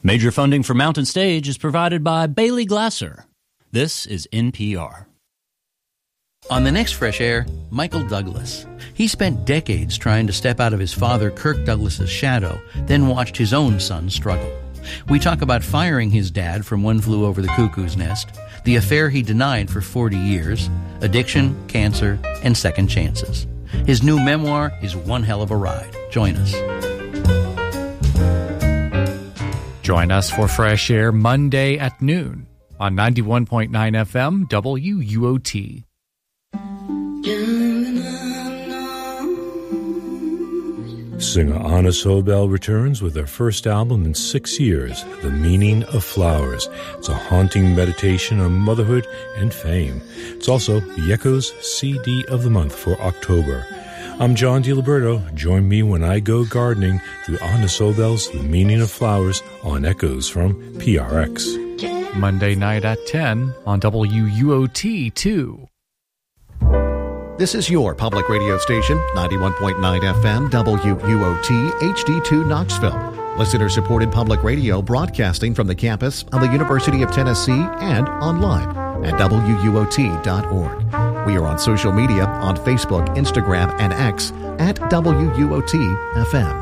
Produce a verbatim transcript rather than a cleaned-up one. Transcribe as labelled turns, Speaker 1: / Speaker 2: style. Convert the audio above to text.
Speaker 1: Major funding for Mountain Stage is provided by Bailey Glasser. This is N P R.
Speaker 2: On the next Fresh Air, Michael Douglas. He spent decades trying to step out of his father Kirk Douglas's shadow, then watched his own son struggle. We talk about firing his dad from One Flew Over the Cuckoo's Nest, the affair he denied for forty years, addiction, cancer, and second chances. His new memoir is one hell of a ride. Join us.
Speaker 3: Join us for Fresh Air Monday at noon on ninety-one point nine F M W U O T.
Speaker 4: Singer Anna Sobel returns with her first album in six years, The Meaning of Flowers. It's a haunting meditation on motherhood and fame. It's also the Echoes C D of the month for October. I'm John DiLiberto. Join me when I go gardening through Anna Sobel's The Meaning of Flowers on Echoes from P R X.
Speaker 3: Monday night at ten on W U O T two.
Speaker 5: This is your public radio station, ninety-one point nine F M, W U O T, H D two Knoxville. Listener-supported public radio broadcasting from the campus of the University of Tennessee and online at W U O T dot org. We are on social media on Facebook, Instagram, and X at W U O T F M.